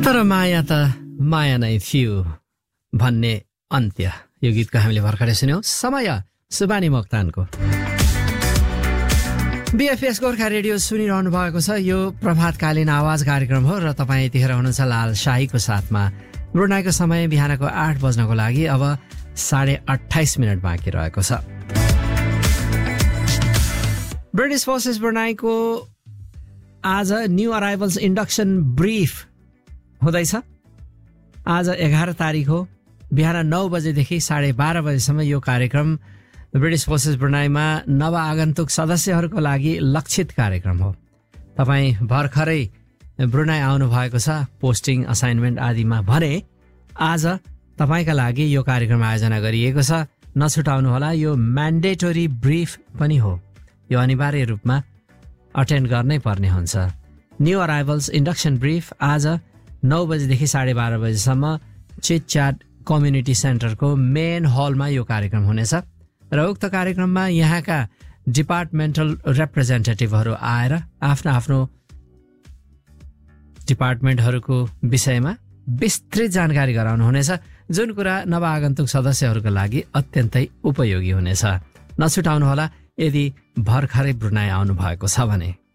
तर माया त माया नै थियो भन्ने अन्त्य यो गीतको हामीले भर्खरै सुन्यौं। समय सुबानी मोक्तानको। बीएफएस गोर्खा रेडियो सुनिरहनु भएको छ। यो प्रभातकालीन आवाज कार्यक्रम हो र तपाईँ यतिखेर हुनुहुन्छ लाल शाहीको साथमा। ब्रुनाईको समय बिहानको 8 बज्नको लागि अब 28:30 बाँकी रहेको छ। ब्रिटिश फोर्सेस ब्रुनाईको आज न्यू अराइभल्स इन्डक्सन ब्रिफ हुँदैछ। आज 11 तारिक हो। बिहान 9 बजेदेखि 12:30 बजेसम्म यो कार्यक्रम ब्रिटिश फोर्सेस ब्रुनाईमा नव आगन्तुक सदस्यहरूको लागि लक्षित कार्यक्रम हो। तपाईँ भर्खरै ब्रुनाई आउनु भएको छ पोस्टिङ असाइनमेन्ट आदिमा भने आज तपाईँका लागि यो कार्यक्रम आयोजना गरिएको छ। नछुटाउनुहोला। यो म्यान्डेटोरी ब्रिफ पनि हो। यो अनिवार्य रूपमा अटेन्ड गर्नै पर्ने हुन्छ। न्यू अराइभल्स इन्डक्सन ब्रिफ आज 9 बजेदेखि 12:30 बजेसम्म चिटच्याट कम्युनिटी सेन्टरको मेन हलमा यो कार्यक्रम हुनेछ र उक्त कार्यक्रममा यहाँका डिपार्टमेन्टल रिप्रेजेन्टेटिभहरू आएर आफ्नो आफ्नो डिपार्टमेन्टहरूको विषयमा विस्तृत जानकारी गराउनुहुनेछ, जुन कुरा नवआगन्तुक सदस्यहरूको लागि अत्यन्तै उपयोगी हुनेछ। नछुटाउनुहोला यदि भर्खरै ब्रुनाई आउनु भएको छ भने।